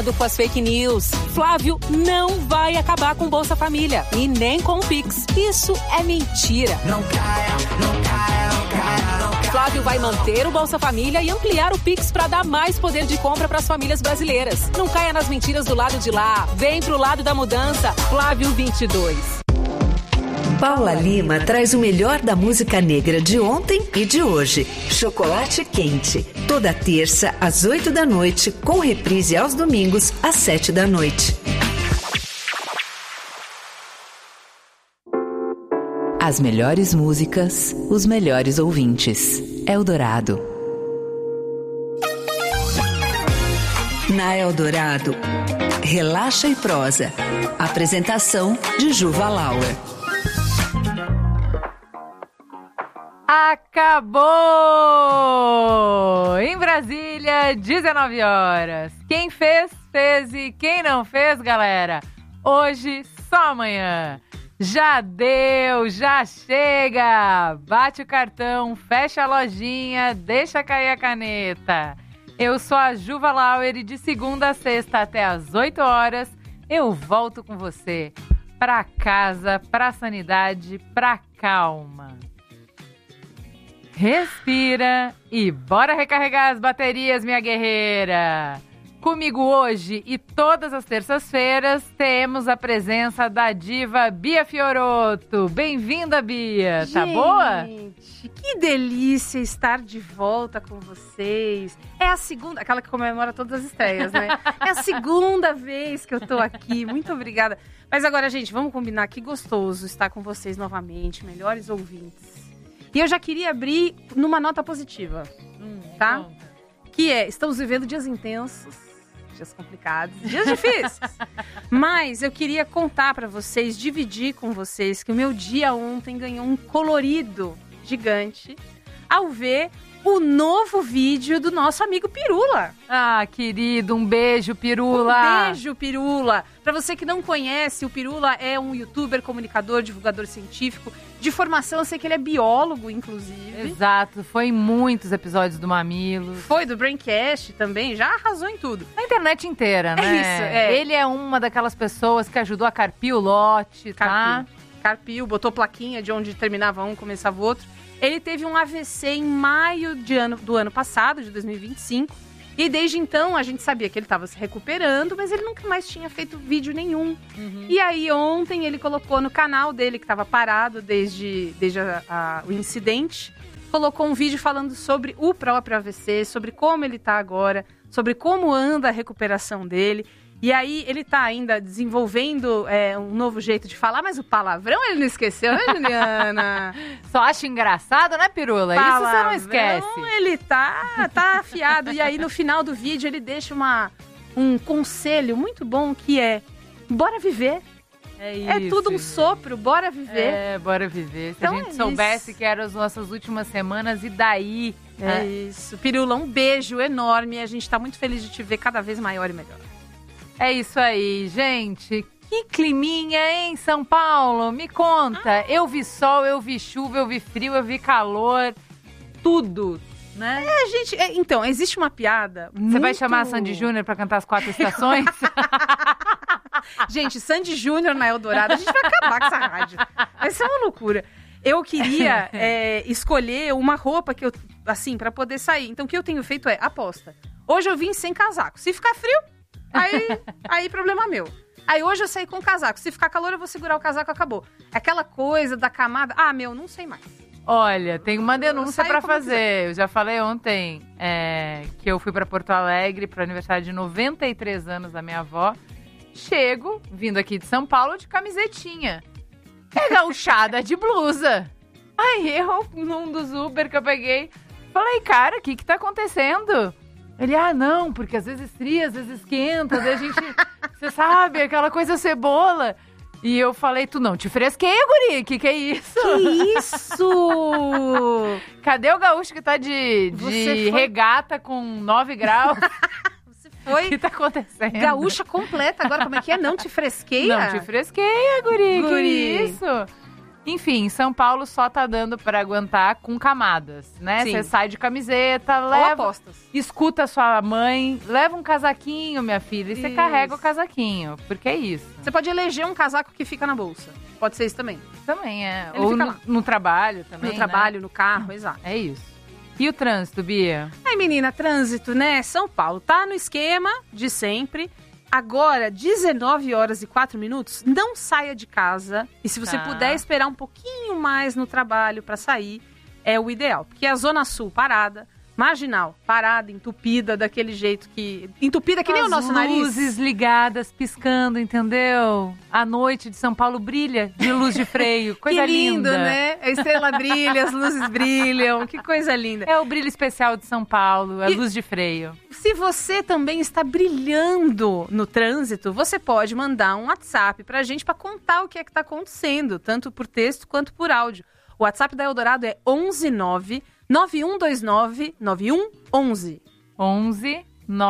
Cuidado com as fake news. Flávio não vai acabar com Bolsa Família e nem com o Pix. Isso é mentira. Não caia, não caia, não caia, não caia. Flávio vai manter o Bolsa Família e ampliar o Pix para dar mais poder de compra para as famílias brasileiras. Não caia nas mentiras do lado de lá. Vem pro lado da mudança. Flávio 22. Paula Lima traz o melhor da música negra de ontem e de hoje. Chocolate Quente. Toda terça, às 8 da noite, com reprise aos domingos, às 7 da noite. As melhores músicas, os melhores ouvintes. Eldorado. Na Eldorado, Relaxa e Prosa. Apresentação de Juva Lauer. Acabou! Em Brasília, 19 horas. Quem fez, fez, e quem não fez, galera, hoje, só amanhã. Já deu, já chega! Bate o cartão, fecha a lojinha, deixa cair a caneta. Eu sou a Juva Lauer e de segunda a sexta até às 8 horas eu volto com você. Pra casa, pra sanidade, pra calma. Respira e bora recarregar as baterias, minha guerreira! Comigo hoje e todas as terças-feiras temos a presença da diva Bia Fioroto. Bem-vinda, Bia! Tá boa? Gente, que delícia estar de volta com vocês. É a segunda, aquela que comemora todas as estreias, né? É a segunda vez que eu tô aqui. Muito obrigada. Mas agora, gente, vamos combinar que gostoso estar com vocês novamente, melhores ouvintes. E eu já queria abrir numa nota positiva, tá? Bom. Que é, estamos vivendo dias intensos, dias complicados, dias difíceis. Mas eu queria contar pra vocês, dividir com vocês, que o meu dia ontem ganhou um colorido gigante ao ver o novo vídeo do nosso amigo Pirula. Ah, querido, um beijo, Pirula. Um beijo, Pirula. Pra você que não conhece, o Pirula é um youtuber, comunicador, divulgador científico. De formação, eu sei que ele é biólogo, inclusive. Exato, foi em muitos episódios do Mamilos. Foi do Braincast também, já arrasou em tudo. Na internet inteira, né? É isso, é. Ele é uma daquelas pessoas que ajudou a carpir o lote, tá? Carpiu, botou plaquinha de onde terminava um, começava o outro. Ele teve um AVC em maio do ano passado, de 2025. E desde então, a gente sabia que ele estava se recuperando, mas ele nunca mais tinha feito vídeo nenhum. E aí, ontem, ele colocou no canal dele, que estava parado desde o incidente, colocou um vídeo falando sobre o próprio AVC, sobre como ele está agora, sobre como anda a recuperação dele. E aí, ele tá ainda desenvolvendo um novo jeito de falar, mas o palavrão ele não esqueceu, né, Juliana? Só acha engraçado, né, Pirula? Isso você não esquece. Ele tá afiado. E aí, no final do vídeo, ele deixa um conselho muito bom, que é, bora viver. É isso. É tudo um sopro, bora viver. É, bora viver. Se Então a gente é soubesse isso. que eram as nossas últimas semanas, e daí? É isso. Pirula, um beijo enorme. A gente tá muito feliz de te ver cada vez maior e melhor. É isso aí, gente. Que climinha, hein, São Paulo? Me conta. Eu vi sol, eu vi chuva, eu vi frio, eu vi calor. Tudo, né? Gente, então, existe uma piada Você vai chamar a Sandy Júnior pra cantar as 4 estações? Gente, Sandy Júnior na Eldorado, a gente vai acabar com essa rádio. Vai ser uma loucura. Eu queria escolher uma roupa que eu, assim, pra poder sair. Então, o que eu tenho feito é aposta. Hoje eu vim sem casaco. Se ficar frio, aí problema meu. Aí hoje eu saí com casaco. Se ficar calor, eu vou segurar o casaco, acabou. Aquela coisa da camada... não sei mais. Olha, tem uma denúncia pra fazer. quiser. Eu já falei ontem que eu fui pra Porto Alegre pro aniversário de 93 anos da minha avó. Chego, vindo aqui de São Paulo, de camisetinha. É gauchada de blusa. Aí eu, num dos Uber que eu peguei, falei, cara, o que tá acontecendo? Ele, não, porque às vezes esfria, às vezes esquenta, às vezes a gente, você sabe, aquela coisa cebola. E eu falei, tu não te fresqueia, guri, que é isso? Que isso? Cadê o gaúcho que tá de regata com 9 graus? O que tá acontecendo? Gaúcha completa agora, como é que é? Não te fresqueia? Não te fresqueia, guri, que Guri. isso? Enfim, São Paulo só tá dando pra aguentar com camadas, né? Sim. Você sai de camiseta, Ou leva, apostas. escuta sua mãe, leva um casaquinho, minha filha, e você Isso. carrega o casaquinho, porque é isso. Você pode eleger um casaco que fica na bolsa. Pode ser isso também. Também é. Ele Ou fica lá. no trabalho também, No trabalho, no carro, exato. né? É isso. E o trânsito, Bia? Aí, menina, trânsito, né? São Paulo tá no esquema de sempre. Agora, 19 horas e 4 minutos, não saia de casa. E se você Tá. puder esperar um pouquinho mais no trabalho pra sair, é o ideal. Porque a Zona Sul parada, Marginal parada, entupida, daquele jeito que... Entupida que nem o nosso nariz. Luzes ligadas, piscando, entendeu? A noite de São Paulo brilha de luz de freio. Coisa que lindo, linda. né? A estrela brilha, as luzes brilham. Que coisa linda. É o brilho especial de São Paulo, a luz de freio. Se você também está brilhando no trânsito, você pode mandar um WhatsApp pra gente pra contar o que é que tá acontecendo, tanto por texto quanto por áudio. O WhatsApp da Eldorado é 119-9129-9111. 11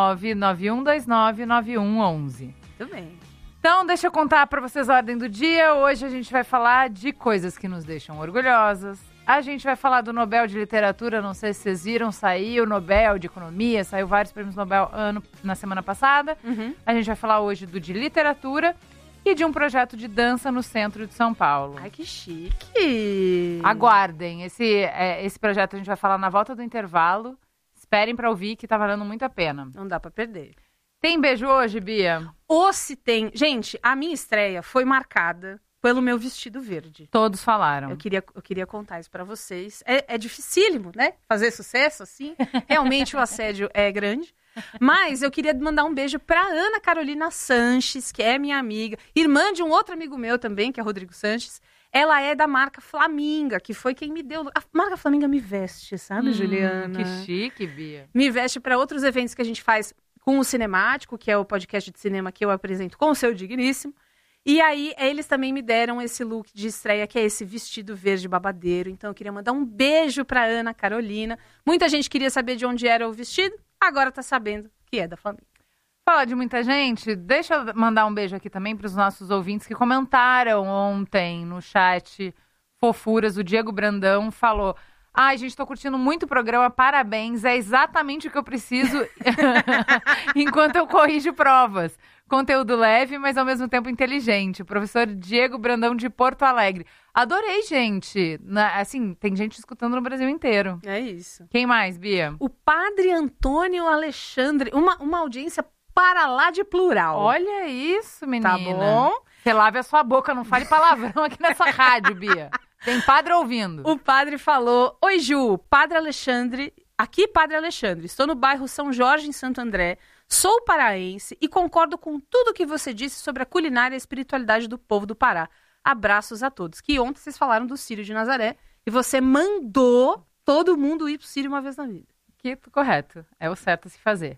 991299111. Muito bem. Então, deixa eu contar pra vocês a ordem do dia. Hoje a gente vai falar de coisas que nos deixam orgulhosas. A gente vai falar do Nobel de Literatura, não sei se vocês viram, saiu o Nobel de Economia, saiu vários prêmios Nobel na semana passada. A gente vai falar hoje do de Literatura e de um projeto de dança no centro de São Paulo. Ai, que chique. Aguardem, esse projeto a gente vai falar na volta do intervalo. Esperem pra ouvir que tá valendo muito a pena. Não dá pra perder. Tem beijo hoje, Bia? Ou se tem... Gente, a minha estreia foi marcada pelo meu vestido verde. Todos falaram. Eu queria contar isso pra vocês. É dificílimo, né? Fazer sucesso assim. Realmente o assédio é grande. Mas eu queria mandar um beijo pra Ana Carolina Sanches, que é minha amiga. Irmã de um outro amigo meu também, que é Rodrigo Sanches. Ela é da marca Flaminga, que foi quem me deu... A marca Flaminga me veste, sabe, Juliana? Que chique, Bia. Me veste pra outros eventos que a gente faz com o Cinemático, que é o podcast de cinema que eu apresento com o Seu Digníssimo. E aí, eles também me deram esse look de estreia, que é esse vestido verde babadeiro. Então, eu queria mandar um beijo pra Ana Carolina. Muita gente queria saber de onde era o vestido. Agora tá sabendo que é da Flaminga. Falar de muita gente, deixa eu mandar um beijo aqui também pros nossos ouvintes que comentaram ontem no chat fofuras. O Diego Brandão falou... Ai, gente, tô curtindo muito o programa, parabéns. É exatamente o que eu preciso enquanto eu corrijo provas. Conteúdo leve, mas ao mesmo tempo inteligente. O professor Diego Brandão de Porto Alegre. Adorei, gente. Assim, tem gente escutando no Brasil inteiro. É isso. Quem mais, Bia? O padre Antônio Alexandre. Uma audiência para lá de plural. Olha isso, menina. Tá bom? Você lave a sua boca, não fale palavrão aqui nessa rádio, Bia. Tem padre ouvindo. O padre falou: Oi, Ju, Padre Alexandre. Aqui, Padre Alexandre. Estou no bairro São Jorge, em Santo André. Sou paraense e concordo com tudo que você disse sobre a culinária e a espiritualidade do povo do Pará. Abraços a todos. Que ontem vocês falaram do Círio de Nazaré e você mandou todo mundo ir pro Círio uma vez na vida. Que correto. É o certo a se fazer.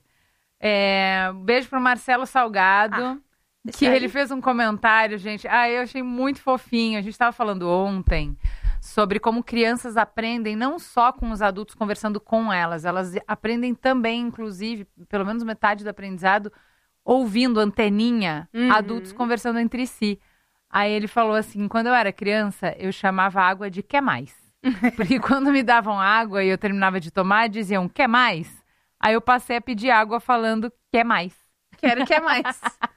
Beijo pro Marcelo Salgado. Que ele fez um comentário, gente. Eu achei muito fofinho. A gente estava falando ontem sobre como crianças aprendem não só com os adultos conversando com elas aprendem também, inclusive, pelo menos metade do aprendizado, ouvindo anteninha, adultos conversando entre si. Aí ele falou assim, quando eu era criança, eu chamava água de quer mais. Porque quando me davam água e eu terminava de tomar, diziam quer mais? Aí eu passei a pedir água falando quer mais. Quero quer mais.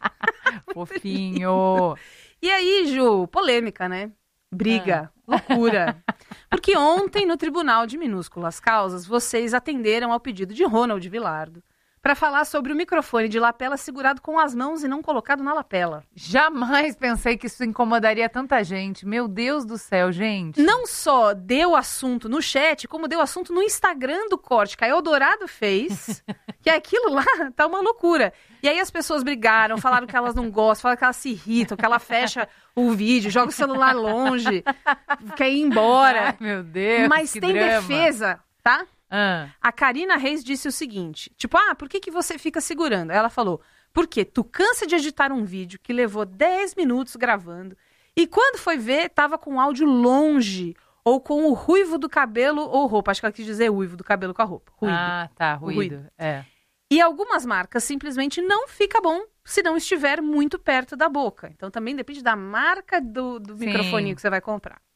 Fofinho. E aí, Ju, polêmica, né? Briga, loucura. Porque ontem, no Tribunal de Minúsculas Causas, vocês atenderam ao pedido de Ronald Vilardo para falar sobre o microfone de lapela segurado com as mãos e não colocado na lapela. Jamais pensei que isso incomodaria tanta gente. Meu Deus do céu, gente. Não só deu assunto no chat, como deu assunto no Instagram do corte que a Eldorado fez, que aquilo lá tá uma loucura. E aí as pessoas brigaram, falaram que elas não gostam, falaram que elas se irritam, que ela fecha o vídeo, joga o celular longe, quer ir embora. Ai, meu Deus, mas que tem drama. defesa, tá? Ah. A Karina Reis disse o seguinte, tipo, por que você fica segurando? Ela falou, porque tu cansa de editar um vídeo que levou 10 minutos gravando e quando foi ver, tava com o áudio longe ou com o ruivo do cabelo ou roupa. Acho que ela quis dizer ruivo do cabelo com a roupa. Ruído. Ah, tá, ruído. E algumas marcas simplesmente não fica bom se não estiver muito perto da boca. Então também depende da marca do microfone que você vai comprar.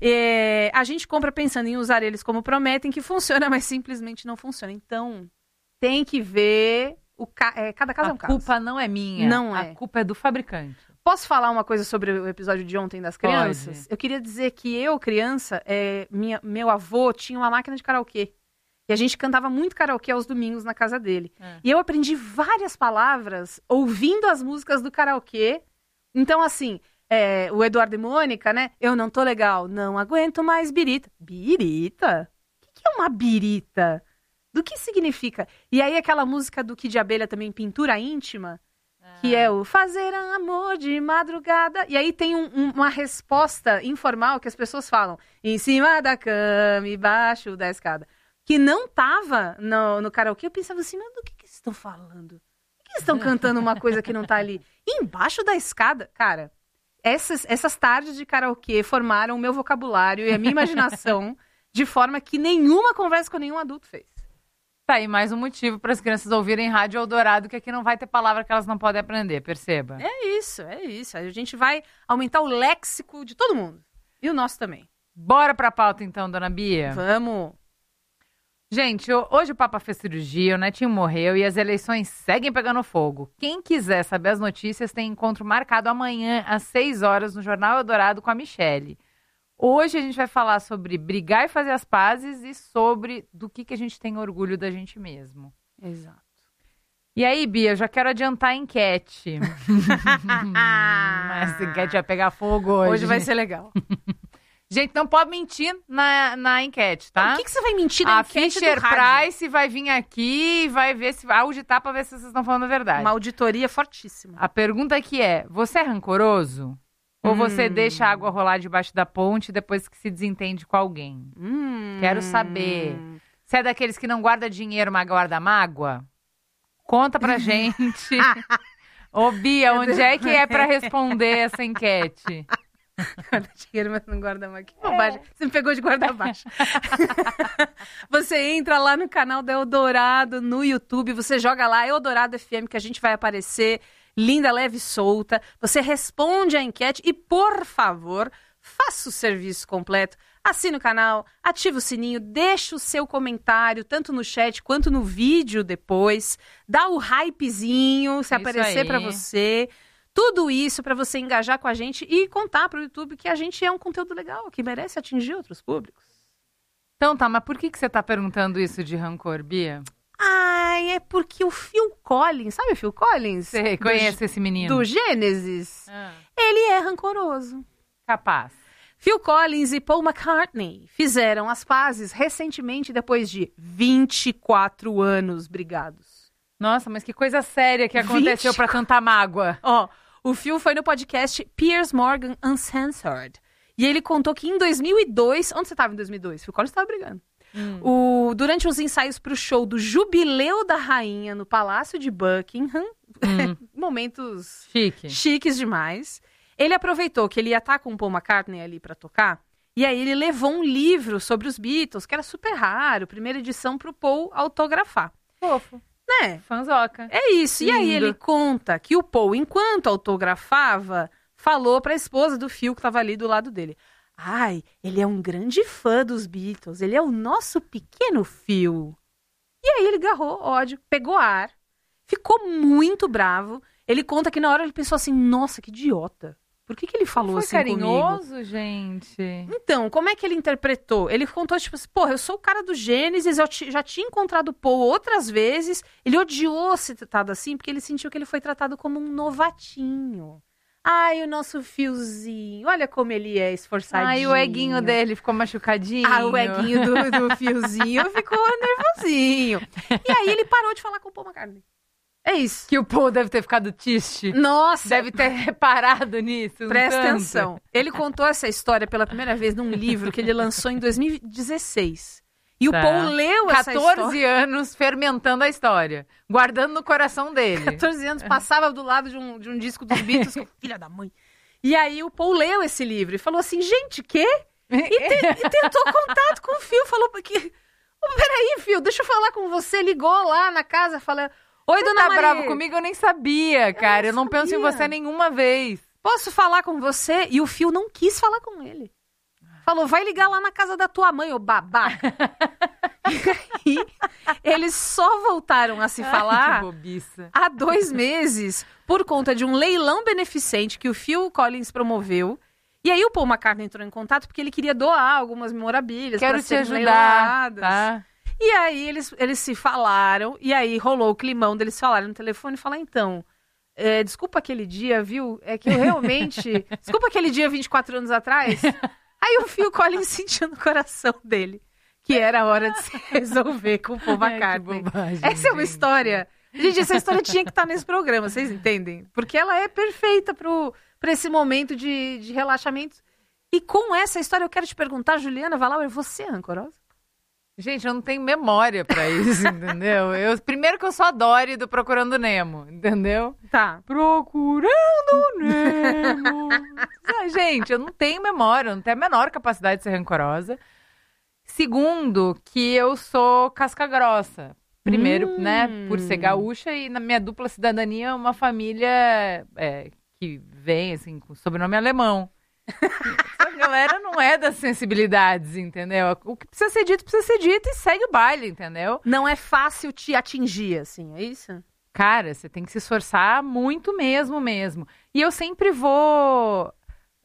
A gente compra pensando em usar eles como prometem, que funciona, mas simplesmente não funciona. Então, tem que ver... cada caso é um caso. A culpa não é minha. Não é. A culpa é do fabricante. Posso falar uma coisa sobre o episódio de ontem das crianças? Pode. Eu queria dizer que eu, criança, meu avô tinha uma máquina de karaokê. E a gente cantava muito karaokê aos domingos na casa dele. E eu aprendi várias palavras ouvindo as músicas do karaokê. Então, assim, o Eduardo e Mônica, né? Eu não tô legal, não aguento mais birita. Birita? O que é uma birita? Do que significa? E aí aquela música do Kid Abelha também, Pintura Íntima, que é o fazer amor de madrugada. E aí tem uma resposta informal que as pessoas falam. Em cima da cama, embaixo da escada. Que não tava no karaokê. Eu pensava assim, mas do que eles estão falando? Por que eles estão cantando uma coisa que não tá ali? Embaixo da escada? Cara, essas tardes de karaokê formaram o meu vocabulário e a minha imaginação de forma que nenhuma conversa com nenhum adulto fez. Tá aí mais um motivo para as crianças ouvirem Rádio Eldorado, que aqui não vai ter palavra que elas não podem aprender, perceba. É isso. A gente vai aumentar o léxico de todo mundo. E o nosso também. Bora pra pauta então, dona Bia? Vamos. Gente, hoje o Papa fez cirurgia, o Netinho morreu e as eleições seguem pegando fogo. Quem quiser saber as notícias tem encontro marcado amanhã às 6 horas no Jornal Eldorado com a Michele. Hoje a gente vai falar sobre brigar e fazer as pazes e sobre do que a gente tem orgulho da gente mesmo. Exato. E aí, Bia, eu já quero adiantar a enquete. Essa enquete vai pegar fogo hoje. Hoje vai ser legal. Gente, não pode mentir na enquete, tá? O que você vai mentir na enquete do Fisher rádio? Price vai vir aqui e vai ver se vai auditar pra ver se vocês estão falando a verdade. Uma auditoria fortíssima. A pergunta aqui é, você é rancoroso? Ou você deixa a água rolar debaixo da ponte depois que se desentende com alguém? Quero saber. Você é daqueles que não guarda dinheiro, mas guarda mágoa? Conta pra gente. Ô, Bia, onde é que é pra responder essa enquete? Guarda dinheiro, mas não guarda mais. Que bobagem. Você me pegou de guarda baixo. Você entra lá no canal da Eldorado no YouTube, você joga lá Eldorado FM que a gente vai aparecer, linda, leve e solta. Você responde a enquete e, por favor, faça o serviço completo. Assine o canal, ative o sininho, deixa o seu comentário, tanto no chat quanto no vídeo depois. Dá o hypezinho se aparecer pra você. Tudo isso para você engajar com a gente e contar pro YouTube que a gente é um conteúdo legal, que merece atingir outros públicos. Então tá, mas por que você tá perguntando isso de rancor, Bia? É porque o Phil Collins, sabe o Phil Collins? Você conhece esse menino? Do Gênesis. Ele é rancoroso. Capaz. Phil Collins e Paul McCartney fizeram as pazes recentemente depois de 24 anos brigados. Nossa, mas que coisa séria que aconteceu pra tanta mágoa. O Phil foi no podcast Piers Morgan Uncensored. E ele contou que em 2002... Onde você estava em 2002? Phil Collins estava brigando. Durante os ensaios para o show do Jubileu da Rainha no Palácio de Buckingham, momentos chiques demais, ele aproveitou que ele ia estar com o Paul McCartney ali para tocar, e aí ele levou um livro sobre os Beatles, que era super raro, primeira edição para o Paul autografar. Fofo. Né? Fanzoca. É isso. Lindo. E aí ele conta que o Paul, enquanto autografava, falou para a esposa do Phil que estava ali do lado dele. Ele é um grande fã dos Beatles. Ele é o nosso pequeno Phil. E aí ele agarrou ódio, pegou ar, ficou muito bravo. Ele conta que na hora ele pensou assim, nossa, que idiota. Por que ele falou assim comigo? Foi carinhoso, gente. Então, como é que ele interpretou? Ele contou, tipo assim, porra, eu sou o cara do Gênesis, eu já tinha encontrado o Paul outras vezes. Ele odiou ser tratado assim, porque ele sentiu que ele foi tratado como um novatinho. O nosso Fiozinho, olha como ele é esforçadinho. O eguinho dele ficou machucadinho. O eguinho do Fiozinho ficou nervosinho. E aí ele parou de falar com o Paul McCartney. É isso. Que o Paul deve ter ficado triste. Nossa! Deve ter reparado nisso. Presta atenção. Ele contou essa história pela primeira vez num livro que ele lançou em 2016. E o Paul leu essa história. 14 anos fermentando a história. Guardando no coração dele. 14 anos, passava do lado de um disco dos Beatles. Filha da mãe. E aí o Paul leu esse livro e falou assim, gente, quê? E tentou contato com o Phil. Falou que... peraí, Phil, deixa eu falar com você. Ligou lá na casa, falou... Oi, você dona tá Maria. bravo comigo? Eu nem sabia, cara. Eu não penso em você nenhuma vez. Posso falar com você? E o Phil não quis falar com ele. Falou, vai ligar lá na casa da tua mãe, ô babaca. E aí, eles só voltaram a se falar Que bobiça. há 2 meses por conta de um leilão beneficente que o Phil Collins promoveu. E aí o Paul McCartney entrou em contato porque ele queria doar algumas memorabilias para Quero te serem ajudar, leiloadas. tá? E aí eles se falaram, e aí rolou o climão deles falarem no telefone e falar, então, desculpa aquele dia, viu? É que eu realmente... desculpa aquele dia 24 anos atrás. Aí o Phil Collins sentiu no coração dele que era hora de se resolver com o Paul McCartney. Que bobagem, Essa é uma gente. história... Gente, essa história tinha que estar nesse programa, vocês entendem? Porque ela é perfeita para esse momento de relaxamento. E com essa história eu quero te perguntar, Juliana Valauer, você é rancorosa? Gente, eu não tenho memória pra isso, entendeu? Primeiro que eu sou a Dory do Procurando Nemo, entendeu? Tá. Procurando Nemo. Gente, eu não tenho memória, eu não tenho a menor capacidade de ser rancorosa. Segundo, que eu sou casca grossa. Primeiro, né, por ser gaúcha e na minha dupla cidadania é uma família que vem, assim, com sobrenome alemão. Essa galera não é das sensibilidades, entendeu? O que precisa ser dito e segue o baile, entendeu? Não é fácil te atingir, assim, é isso? Cara, você tem que se esforçar muito mesmo. E eu sempre vou...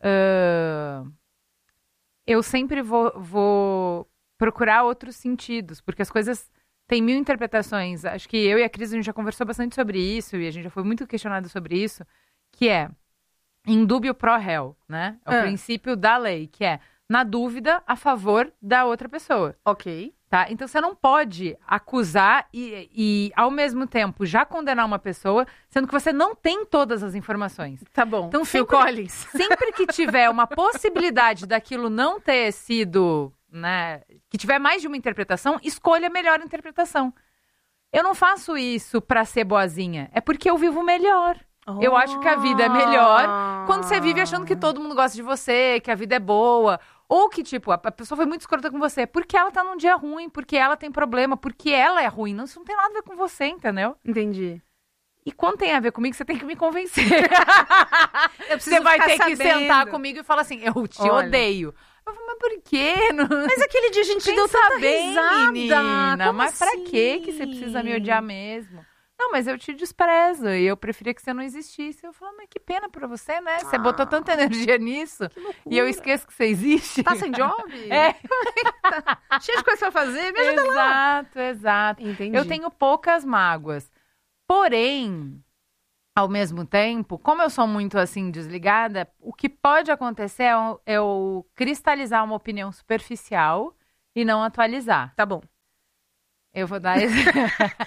vou procurar outros sentidos, porque as coisas têm 1000 interpretações. Acho que eu e a Cris, a gente já conversou bastante sobre isso, e a gente já foi muito questionado sobre isso, que é in dubio pro réu, né? É o princípio da lei, que é, na dúvida, a favor da outra pessoa. Ok. Tá? Então você não pode acusar e, ao mesmo tempo, já condenar uma pessoa, sendo que você não tem todas as informações. Tá bom. Então, Phil Collins. Sempre que tiver uma possibilidade daquilo não ter sido, né, que tiver mais de uma interpretação, escolha a melhor interpretação. Eu não faço isso pra ser boazinha, é porque eu vivo melhor. Eu acho que a vida é melhor quando você vive achando que todo mundo gosta de você, que a vida é boa. Ou que, tipo, a pessoa foi muito escrota com você porque ela tá num dia ruim, porque ela tem problema, porque ela é ruim. Não, isso não tem nada a ver com você, entendeu? Entendi. E quando tem a ver comigo, você tem que me convencer. Eu Você vai ter ficar que sabendo. sentar comigo e falar assim, eu te Olha. odeio. Eu falo, mas por quê? Mas aquele dia a gente deu Pensa tanta bem, risada. menina. Como Mas pra assim? quê que você precisa me odiar mesmo? Não, mas eu te desprezo e eu preferia que você não existisse. Eu falo, mas que pena pra você, né? Você botou tanta energia nisso e eu esqueço que você existe. Tá sem job? É. Cheio de coisa pra fazer, me ajuda lá. Exato. Entendi. Eu tenho poucas mágoas. Porém, ao mesmo tempo, como eu sou muito, assim, desligada, o que pode acontecer é eu cristalizar uma opinião superficial e não atualizar. Tá bom. Eu vou dar exemplo.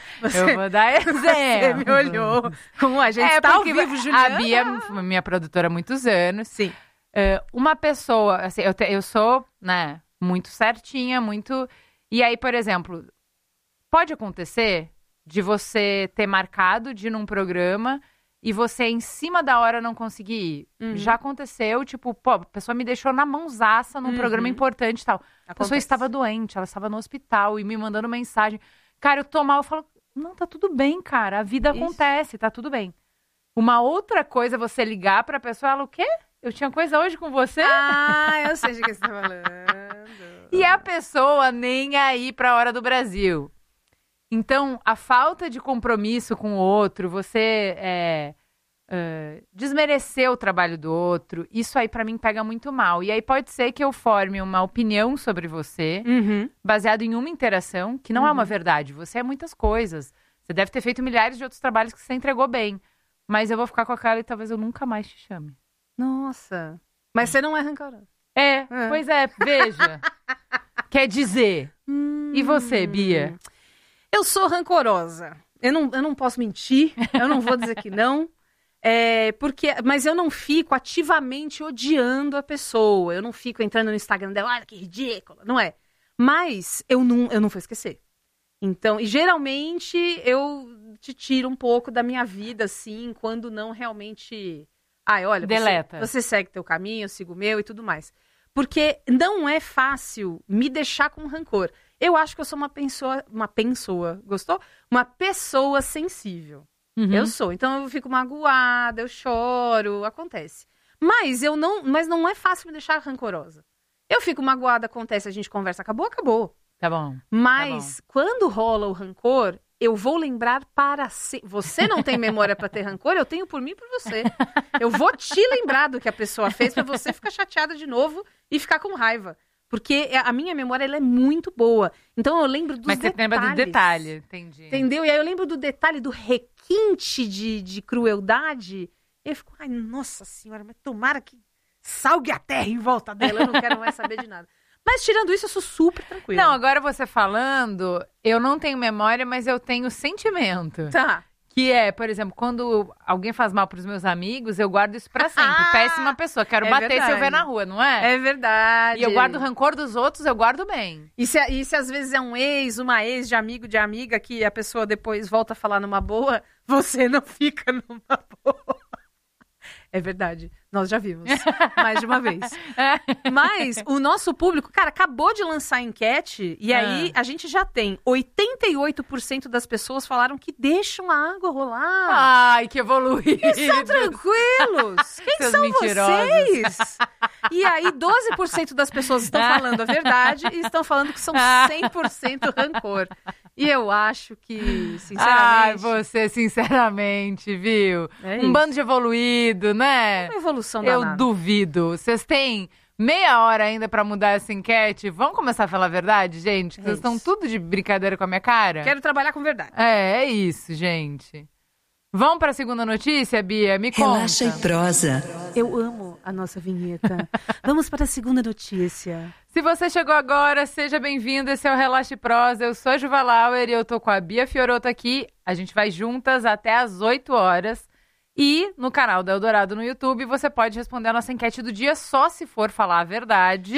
Você me olhou com a gente tá ao porque vivo, Juliana. A Bia, minha produtora há muitos anos. Sim. Uma pessoa, assim, eu sou, né, muito certinha, muito... E aí, por exemplo, pode acontecer de você ter marcado de ir num programa e você, em cima da hora, não conseguir ir. Já aconteceu, tipo, pô, a pessoa me deixou na mãozaça num programa importante e tal. A pessoa estava doente, ela estava no hospital e me mandando mensagem. Cara, eu tô mal, eu falo, não, tá tudo bem, cara, a vida acontece, tá tudo bem. Uma outra coisa é você ligar pra pessoa, ela, o quê? Eu tinha coisa hoje com você? Ah, eu sei de que você tá falando. E a pessoa nem aí pra hora do Brasil. Então, a falta de compromisso com o outro, você desmerecer o trabalho do outro, isso aí pra mim pega muito mal. E aí pode ser que eu forme uma opinião sobre você, baseado em uma interação, que não é uma verdade. Você é muitas coisas. Você deve ter feito milhares de outros trabalhos que você entregou bem. Mas eu vou ficar com a cara e talvez eu nunca mais te chame. Nossa. Mas você não é rancorosa. Pois é, veja. Quer dizer. E você, Bia? Eu sou rancorosa. Eu não posso mentir. Eu não vou dizer que não. Mas eu não fico ativamente odiando a pessoa. Eu não fico entrando no Instagram dela, olha que ridícula. Não é. Mas eu não vou esquecer. Então, e geralmente eu te tiro um pouco da minha vida, assim, quando não realmente... Ai, olha, deleta. Você segue teu caminho, eu sigo o meu e tudo mais. Porque não é fácil me deixar com rancor. Eu acho que eu sou uma pessoa, gostou? Uma pessoa sensível. Eu sou. Então eu fico magoada, eu choro, acontece. Mas não é fácil me deixar rancorosa. Eu fico magoada, acontece, a gente conversa, acabou. Tá bom. Mas quando rola o rancor, eu vou lembrar para sempre. Você não tem memória pra ter rancor, eu tenho por mim e por você. Eu vou te lembrar do que a pessoa fez pra você ficar chateada de novo e ficar com raiva. Porque a minha memória ela é muito boa. Então eu lembro dos detalhes. Mas você lembra do detalhe, entendi. Entendeu? E aí eu lembro do detalhe, do requinte de crueldade. Eu fico, ai, nossa senhora, mas tomara que salgue a terra em volta dela. Eu não quero mais saber de nada. Mas tirando isso, eu sou super tranquila. Não, agora você falando, eu não tenho memória, mas eu tenho sentimento. Tá. Que é, por exemplo, quando alguém faz mal pros meus amigos, eu guardo isso pra sempre. Péssima pessoa, quero bater verdade. se eu ver na rua, não é? É verdade. E eu guardo o rancor dos outros, eu guardo bem. E se às vezes é um ex, uma ex de amigo, de amiga, que a pessoa depois volta a falar numa boa, você não fica numa boa. É verdade, nós já vimos mais de uma vez. Mas o nosso público, cara, acabou de lançar a enquete e aí a gente já tem 88% das pessoas falaram que deixam a água rolar. Ai, que evoluído. E são tranquilos. Quem Seus são mentirosos. vocês? E aí 12% das pessoas estão falando a verdade e estão falando que são 100% rancor. E eu acho que, sinceramente... Ai, você, sinceramente, viu? É Um isso. bando de evoluído, né? Uma evolução Eu danada. duvido. Vocês têm meia hora ainda pra mudar essa enquete? Vamos começar a falar a verdade, gente? É Vocês estão isso. tudo de brincadeira com a minha cara? Quero trabalhar com verdade. É isso, gente. Vamos pra segunda notícia, Bia? Me conta. Relaxa e prosa. Eu amo a nossa vinheta. Vamos para a segunda notícia. Se você chegou agora, seja bem-vindo. Esse é o Relaxa e Prosa. Eu sou a Juva Lauer e eu tô com a Bia Fiorotto aqui. A gente vai juntas até às 8 horas. E no canal da Eldorado no YouTube, você pode responder a nossa enquete do dia só se for falar a verdade.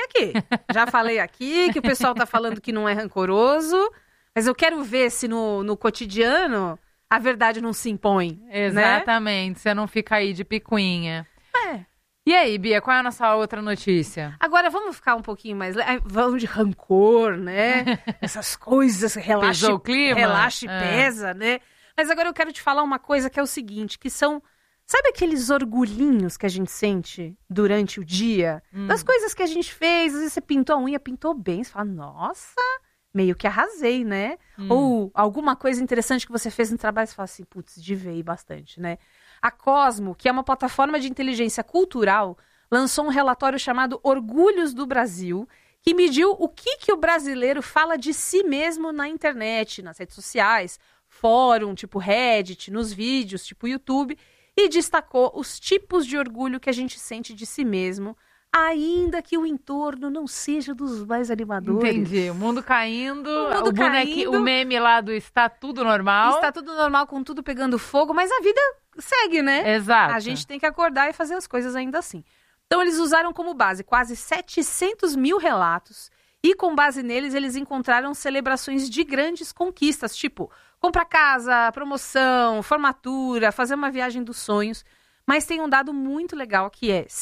Já falei aqui que o pessoal tá falando que não é rancoroso. Mas eu quero ver se no cotidiano a verdade não se impõe. Exatamente, você não fica aí de picuinha. É. E aí, Bia, qual é a nossa outra notícia? Agora vamos ficar um pouquinho mais... Vamos de rancor, né? Essas coisas, relaxa, Pesou o clima? relaxa e pesa, né? Mas agora eu quero te falar uma coisa que é o seguinte, que são... Sabe aqueles orgulhinhos que a gente sente durante o dia? Das coisas que a gente fez, às vezes você pintou a unha, pintou bem, você fala, nossa, meio que arrasei, né? Ou alguma coisa interessante que você fez no trabalho, você fala assim, putz, divei bastante, né? A Cosmo, que é uma plataforma de inteligência cultural, lançou um relatório chamado Orgulhos do Brasil, que mediu o que o brasileiro fala de si mesmo na internet, nas redes sociais, fórum, tipo Reddit, nos vídeos, tipo YouTube, e destacou os tipos de orgulho que a gente sente de si mesmo, ainda que o entorno não seja dos mais animadores. Entendi. O mundo caindo, mundo caindo. o meme lá do está tudo normal. Está tudo normal, com tudo pegando fogo, mas a vida segue, né? Exato. A gente tem que acordar e fazer as coisas ainda assim. Então, eles usaram como base quase 700 mil relatos e, com base neles, eles encontraram celebrações de grandes conquistas, tipo comprar casa, promoção, formatura, fazer uma viagem dos sonhos. Mas tem um dado muito legal que é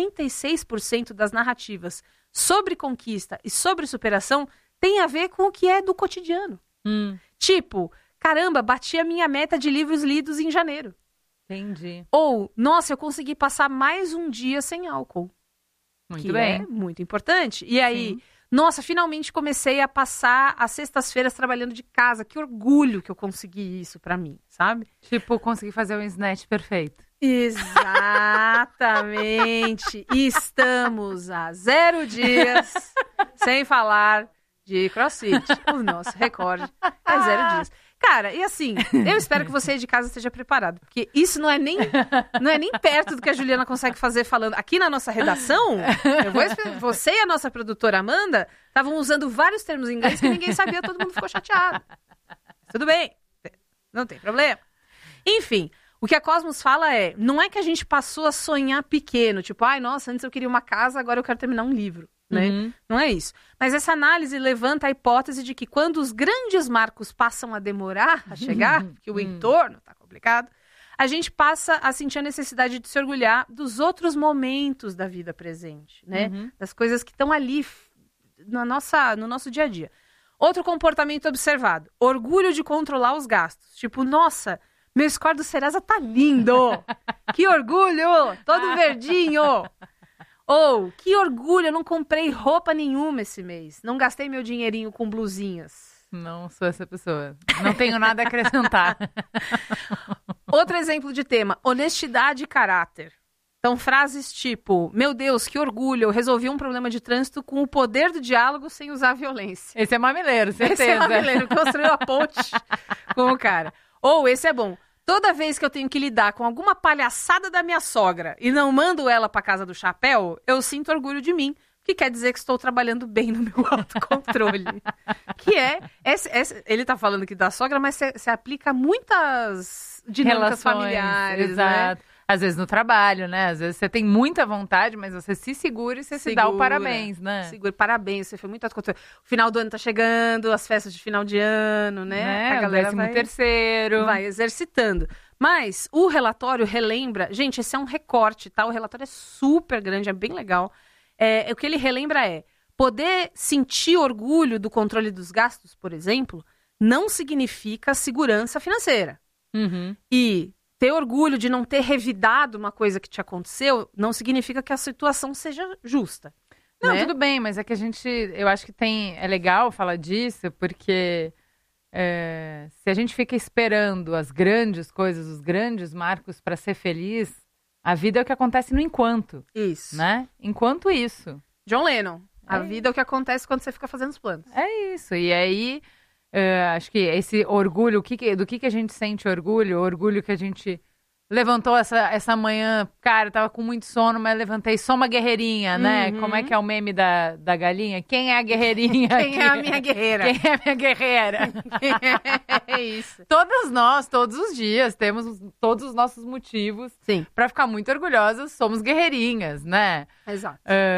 56% das narrativas sobre conquista e sobre superação tem a ver com o que é do cotidiano. Tipo, caramba, bati a minha meta de livros lidos em janeiro. Entendi. Ou, nossa, eu consegui passar mais um dia sem álcool. Muito que bem. é muito importante. E aí, nossa, finalmente comecei a passar as sextas-feiras trabalhando de casa. Que orgulho que eu consegui isso pra mim, sabe? Tipo, consegui fazer um snatch perfeito. Exatamente. E estamos a 0 dias sem falar de CrossFit. O nosso recorde é 0 dias. Cara, e assim, eu espero que você de casa esteja preparado, porque isso não é nem perto do que a Juliana consegue fazer falando. Aqui na nossa redação, você e a nossa produtora Amanda estavam usando vários termos em inglês que ninguém sabia, todo mundo ficou chateado. Tudo bem, não tem problema. Enfim, o que a Cosmos fala é, não é que a gente passou a sonhar pequeno, tipo, ai, nossa, antes eu queria uma casa, agora eu quero terminar um livro. Né? Não é isso. Mas essa análise levanta a hipótese de que quando os grandes marcos passam a demorar a chegar, porque o entorno está complicado, a gente passa a sentir a necessidade de se orgulhar dos outros momentos da vida presente, né? Das coisas que estão ali no nosso dia a dia. Outro comportamento observado, orgulho de controlar os gastos. Tipo, nossa, meu score do Serasa tá lindo! Que orgulho! Todo verdinho! Ou, que orgulho, eu não comprei roupa nenhuma esse mês. Não gastei meu dinheirinho com blusinhas. Não sou essa pessoa. Não tenho nada a acrescentar. Outro exemplo de tema, honestidade e caráter. Então, frases tipo, meu Deus, que orgulho, eu resolvi um problema de trânsito com o poder do diálogo sem usar violência. Esse é mamileiro, certeza. Esse é mamileiro, construiu a ponte com o cara. Ou, esse é bom. Toda vez que eu tenho que lidar com alguma palhaçada da minha sogra e não mando ela pra casa do chapéu, eu sinto orgulho de mim, que quer dizer que estou trabalhando bem no meu autocontrole. Que ele tá falando aqui da sogra, mas se aplica a muitas dinâmicas familiares, exato. Né? Às vezes no trabalho, né? Às vezes você tem muita vontade, mas você se segura e você se dá o parabéns, né? Segura, parabéns, você foi muito autocontrole. O final do ano tá chegando, as festas de final de ano, né? A galera vai exercitando. Mas o relatório relembra... Gente, esse é um recorte, tá? O relatório é super grande, é bem legal. O que ele relembra é... Poder sentir orgulho do controle dos gastos, por exemplo, não significa segurança financeira. Uhum. E... ter orgulho de não ter revidado uma coisa que te aconteceu não significa que a situação seja justa. Não, né? Tudo bem, mas é que eu acho que é legal falar disso, porque se a gente fica esperando as grandes coisas, os grandes marcos para ser feliz, a vida é o que acontece no enquanto. Isso. Né? Enquanto isso. John Lennon. A vida é o que acontece quando você fica fazendo os planos. É isso. E aí... acho que esse orgulho, do que a gente sente orgulho? O orgulho que a gente levantou essa manhã, cara, eu tava com muito sono, mas levantei, sou uma guerreirinha, né? Como é que é o meme da galinha? Quem é a guerreirinha? Quem é a minha guerreira? Quem é a minha guerreira? É isso. Todas nós, todos os dias, temos todos os nossos motivos pra ficar muito orgulhosas, somos guerreirinhas, né? Exato.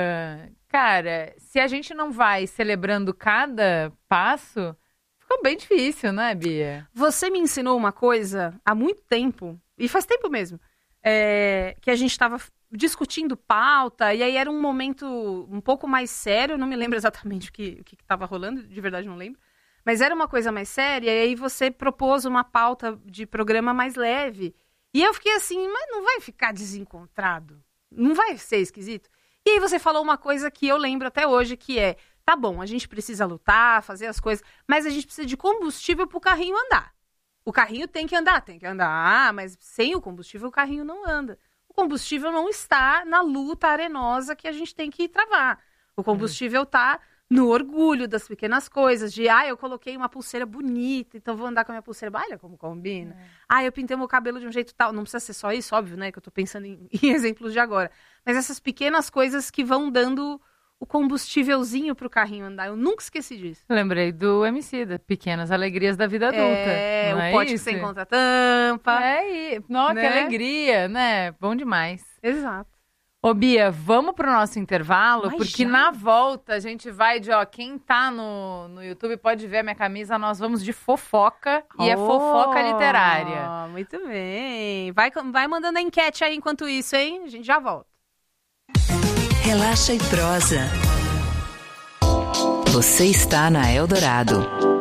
Cara, se a gente não vai celebrando cada passo... Ficou bem difícil, né, Bia? Você me ensinou uma coisa há muito tempo, e faz tempo mesmo, que a gente estava discutindo pauta, e aí era um momento um pouco mais sério, não me lembro exatamente o que estava rolando, de verdade não lembro, mas era uma coisa mais séria, e aí você propôs uma pauta de programa mais leve, e eu fiquei assim, mas não vai ficar desencontrado? Não vai ser esquisito? E aí você falou uma coisa que eu lembro até hoje, que é, tá bom, a gente precisa lutar, fazer as coisas, mas a gente precisa de combustível pro carrinho andar. O carrinho tem que andar, mas sem o combustível o carrinho não anda. O combustível não está na luta arenosa que a gente tem que travar. O combustível tá no orgulho das pequenas coisas, de, eu coloquei uma pulseira bonita, então vou andar com a minha pulseira, olha como combina. Eu pintei meu cabelo de um jeito tal, não precisa ser só isso, óbvio, né, que eu tô pensando em exemplos de agora. Mas essas pequenas coisas que vão dando o combustívelzinho pro carrinho andar, eu nunca esqueci disso. Lembrei do Emicida, Pequenas Alegrias da Vida Adulta. O pote que você encontra a tampa. Nossa, que alegria, né? Bom demais. Exato. Ô, Bia, vamos pro nosso intervalo, Mas porque na volta a gente vai de, quem tá no YouTube pode ver a minha camisa, nós vamos de fofoca, e é fofoca literária. Muito bem. Vai mandando a enquete aí enquanto isso, hein? A gente já volta. Relaxa e prosa. Você está na Eldorado.